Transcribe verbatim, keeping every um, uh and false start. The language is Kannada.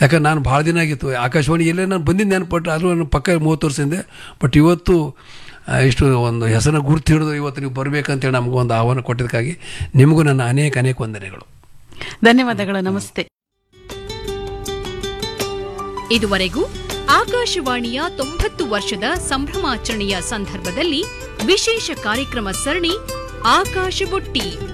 ಯಾಕಂದ್ರೆ ನಾನು ಭಾಳ ದಿನ ಆಗಿತ್ತು ಆಕಾಶವಾಣಿ ಎಲ್ಲೇ ನಾನು ಬಂದಿದ್ದು ನೆನಪಟ್ಟು ಅದು ನನ್ನ ಪಕ್ಕ ಮೂವತ್ತು ವರ್ಷ ಹಿಂದೆ. ಬಟ್ ಇವತ್ತು ಇಷ್ಟು ಒಂದು ಹೆಸರನ್ನ ಗುರುತು ಹಿಡಿದು ಇವತ್ತು ನೀವು ಬರಬೇಕಂತೇಳಿ ನಮಗೂ ಒಂದು ಆಹ್ವಾನ ಕೊಟ್ಟಿದ್ದಕ್ಕಾಗಿ ನಿಮಗೂ ನನ್ನ ಅನೇಕ ಅನೇಕ ವಂದನೆಗಳು. ಧನ್ಯವಾದಗಳು. ನಮಸ್ತೆ. ಇದುವರೆಗೂ ಆಕಾಶವಾಣಿಯ ತೊಂಬತ್ತು ವರ್ಷದ ಸಂಭ್ರಮಾಚರಣೆಯ ಸಂದರ್ಭದಲ್ಲಿ ವಿಶೇಷ ಕಾರ್ಯಕ್ರಮ ಸರಣಿ ಆಕಾಶ ಬುಟ್ಟಿ